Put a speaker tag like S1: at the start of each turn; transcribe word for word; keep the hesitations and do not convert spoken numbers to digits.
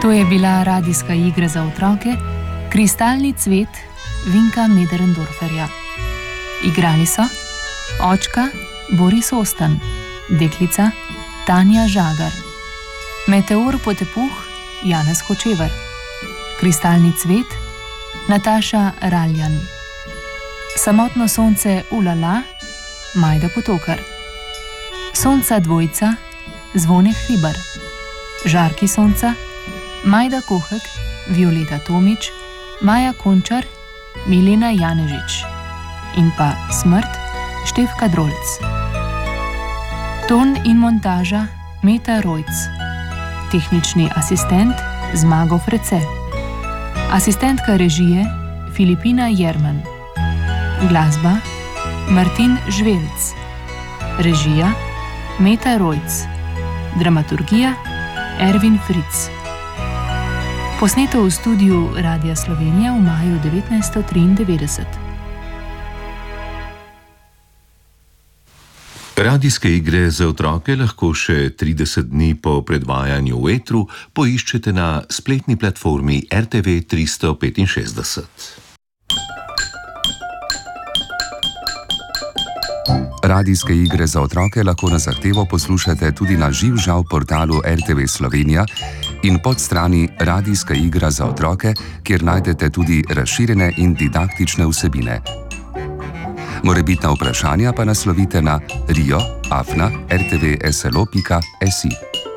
S1: To je bila radijska igra za otroke Kristalni cvet Vinka Möderndorferja. Igrali so očka Boris Ostan, deklica Tanja Žagar, Meteor Potepuh Janez Hočevar, Kristalni cvet Nataša Raljan, Samotno sonce Ulala Majda Potokar, Sonca dvojca Zvone Hribar, Žarki sonca Majda Kohek, Violeta Tomič, Maja Končar, Milena Janežič in pa Smrt Štefka Drolc. Ton in montaža Meta Rojc, tehnični asistent Zmago Frece, asistentka režije Filipina Jerman, glasba Martin Žvelc, režija Meta Rojc, dramaturgija Ervin Fritz. Posneto v studiu Radia Slovenija v maju devetnajststo triindevetdeset.
S2: Radijske igre za otroke lahko še trideset dni po predvajanju v etru poiščete na spletni platformi R T V tristo petinšestdeset.
S3: Radijske igre za otroke lahko na zahtevo poslušate tudi na živžav portalu R T V Slovenija in podstrani Radijska igra za otroke, kjer najdete tudi razširjene in didaktične vsebine. Morebitna vprašanja pa naslovite na rio afna r t v s l o pika s i.